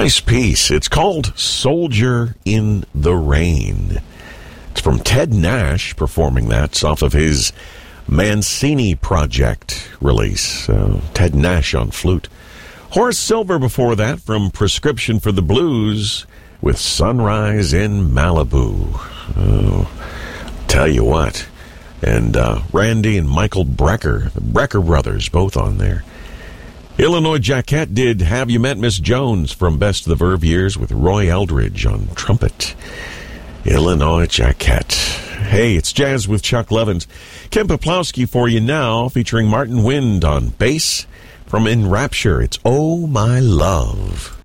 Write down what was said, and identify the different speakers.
Speaker 1: Nice piece. It's called Soldier in the Rain. It's from Ted Nash performing that. It's off of his Mancini Project release. Ted Nash on flute. Horace Silver before that from Prescription for the Blues with Sunrise in Malibu. Oh, tell you what. And Randy and Michael Brecker, the Brecker brothers, both on there. Illinois Jacquette did Have You Met Miss Jones from Best of the Verve years with Roy Eldridge on trumpet. Illinois Jacquette. Hey, it's Jazz with Chuck Levins. Ken Poplowski for you now, featuring Martin Wind on bass from Enrapture. It's Oh My Love.